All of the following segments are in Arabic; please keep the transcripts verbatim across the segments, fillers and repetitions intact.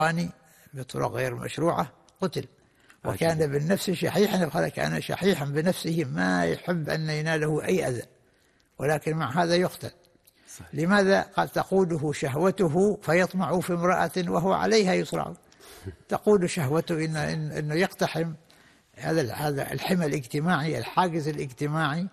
الثاني بطرق غير مشروعة قتل، وكان بالنفس شحيحا، وهذا كان شحيحا بنفسه ما يحب أن يناله أي أذى، ولكن مع هذا يقتل. صحيح. لماذا؟ قال تقوده شهوته فيطمع في امرأة وهو عليها يصرع. تقود شهوته إن إنه يقتحم هذا هذا الحمى الاجتماعي، الحاجز الاجتماعي،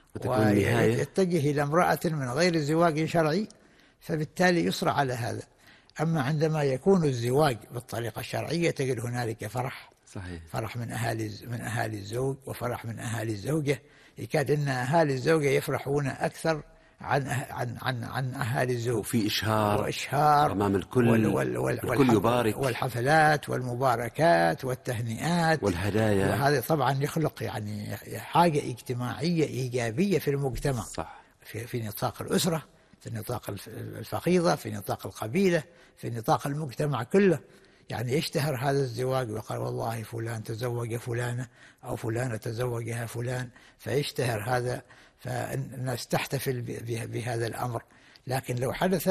ويتجه إلى امرأة من غير زواج شرعي، فبالتالي يصرع على هذا. أما عندما يكون الزواج بالطريقة الشرعية تجد هنالك فرح. صحيح. فرح من أهالي من أهالي الزوج، وفرح من أهالي الزوجة، يكاد أن أهالي الزوجة يفرحون أكثر عن عن عن عن أهالي الزوج. وفي إشهار وإشهار أمام الكل، وال وال وال الكل يبارك، والحفلات والمباركات والتهنئات والهدايا، وهذا طبعا يخلق يعني حاجة اجتماعية إيجابية في المجتمع. صح. في, في نطاق الأسرة، في نطاق الفقيضة، في نطاق القبيلة، في نطاق المجتمع كله. يعني يشتهر هذا الزواج وقال والله فلان تزوج فلانة أو فلانة تزوجها فلان، فيشتهر هذا، فالناس تحتفل بهذا الأمر. لكن لو حدث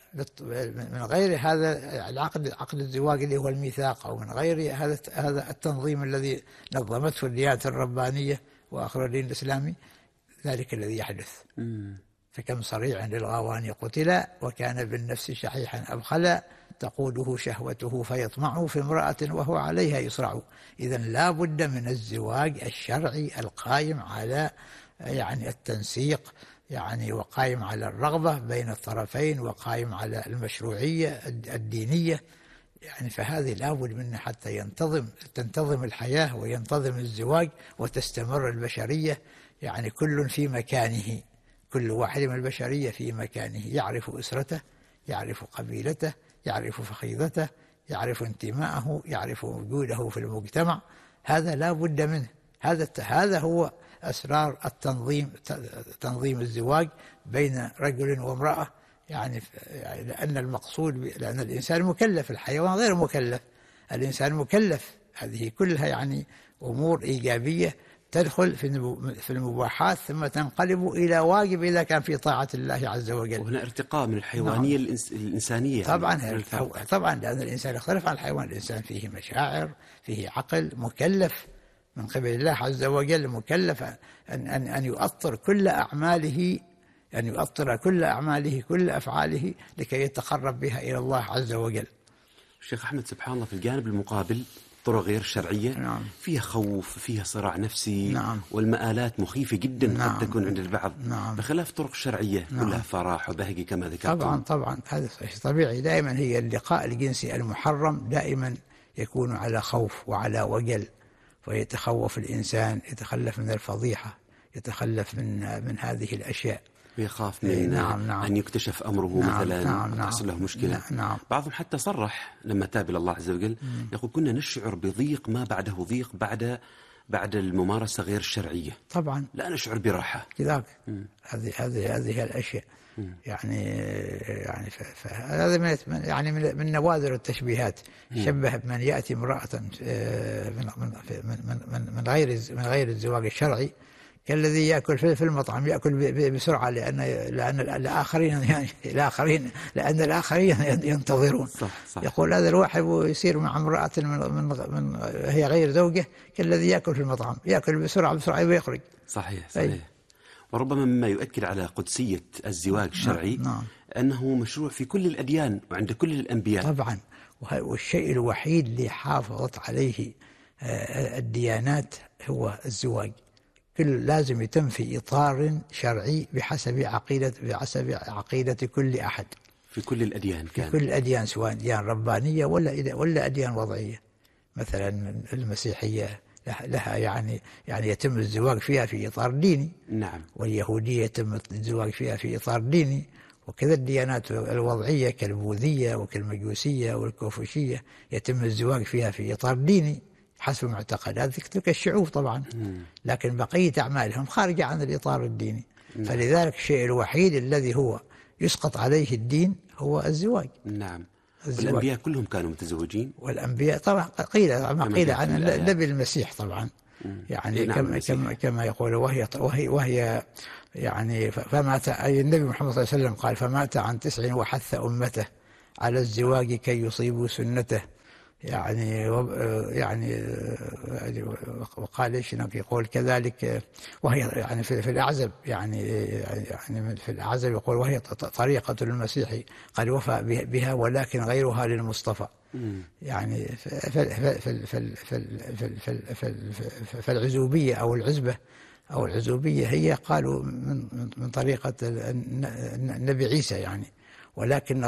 من غير هذا العقد، عقد الزواج اللي هو الميثاق، أو من غير هذا هذا التنظيم الذي نظمته الديانة الربانية وآخر الدين الإسلامي، ذلك الذي يحدث. م. فكم صريع للغواني قتل، وكان بالنفس شحيحا أبخلا، تقوده شهوته فيطمع في امرأة وهو عليها يصرع. إذن لا بد من الزواج الشرعي القائم على يعني التنسيق، يعني وقائم على الرغبة بين الطرفين، وقائم على المشروعية الدينية. يعني فهذه لا بد منه حتى ينتظم تنتظم الحياة وينتظم الزواج وتستمر البشرية، يعني كل في مكانه، كل واحد من البشرية في مكانه، يعرف أسرته، يعرف قبيلته، يعرف فخيضته، يعرف انتماءه، يعرف وجوده في المجتمع. هذا لا بد منه. هذا هذا هو أسرار التنظيم، تنظيم الزواج بين رجل وامرأة. يعني لأن المقصود، لأن الإنسان مكلف، الحيوان غير مكلف، الإنسان مكلف. هذه كلها يعني أمور إيجابية تدخل في المباحات ثم تنقلب إلى واجب إذا كان في طاعة الله عز وجل. وهنا ارتقاء من الحيوانية. نعم. الإنسانية طبعا يعني طبعا لأن الإنسان يختلف عن الحيوان. الإنسان فيه مشاعر، فيه عقل، مكلف من قبل الله عز وجل، مكلف أن أن أن يؤطر كل أعماله، أن يؤطر كل أعماله كل أفعاله لكي يتقرب بها إلى الله عز وجل. الشيخ أحمد، سبحان الله، في الجانب المقابل طرق غير شرعية. نعم. فيها خوف، فيها صراع نفسي. نعم. والمآلات مخيفة جدا. نعم. قد تكون عند البعض. نعم. بخلاف طرق الشرعية. نعم. كلها فرح وبهجة كما ذكرت. طبعا طبعا هذا طبيعي. دائما هي اللقاء الجنسي المحرم دائما يكون على خوف وعلى وجل، ويتخوف الإنسان، يتخلف من الفضيحة، يتخلف من من هذه الأشياء، ويخاف من نعم نعم أن يكتشف أمره. نعم مثلا نعم تحصل له مشكلة. نعم. بعضهم حتى صرح لما تاب إلى الله عز وجل، يقول كنا نشعر بضيق ما بعده ضيق بعد بعد الممارسة غير الشرعية. طبعا لا نشعر براحة كذاك. هذه هذه هذه الأشياء. مم. يعني يعني هذا من يعني من نوادر التشبيهات. شبه بمن يأتي امرأة من من من من غير من غير الزواج الشرعي كالذي يأكل في المطعم، يأكل بسرعة لأن لأن الآخرين يعني الآخرين لأن الآخرين ينتظرون. صح صح. يقول هذا الواحد يصير مع امرأة من من من هي غير زوجة كالذي يأكل في المطعم، يأكل بسرعة بسرعة ويخرج. صحيح صحيح. أي. وربما مما يؤكد على قدسية الزواج الشرعي. نعم. أنه مشروع في كل الأديان وعند كل الأنبياء. طبعا. والشيء الوحيد اللي حافظت عليه الديانات هو الزواج. كل لازم يتم في إطار شرعي بحسب عقيدة بحسب عقيدة كل أحد في كل الأديان. كان في كل الأديان، سواء أديان ربانية ولا ولا أديان وضعية. مثلا المسيحية لها يعني يعني يتم الزواج فيها في إطار ديني. نعم. واليهودية يتم الزواج فيها في إطار ديني، وكذا الديانات الوضعية كالبوذية وكالمجوسية والكونفوشية يتم الزواج فيها في إطار ديني حسب معتقدات تلك الشعوب طبعا. لكن بقية أعمالهم خارجة عن الإطار الديني. نعم. فلذلك الشيء الوحيد الذي هو يسقط عليه الدين هو الزواج. نعم. الزواج. والأنبياء كلهم كانوا متزوجين. والأنبياء طبعا قيل ما قيل عن نبي المسيح طبعا. مم. يعني نعم كما, كما, كما يقول وهي, وهي, وهي يعني فمات أي النبي محمد صلى الله عليه وسلم قال فمات عن تسع وحث أمته على الزواج كي يصيبوا سنته يعني يعني وقال ايش يقول كذلك، وهي يعني في, في الاعزب يعني يعني في الاعزب يقول وهي طريقة المسيح قد وفى بها ولكن غيرها للمصطفى. يعني في العزوبية او العزبة او العزوبية هي قالوا من من طريقة النبي عيسى يعني، ولكن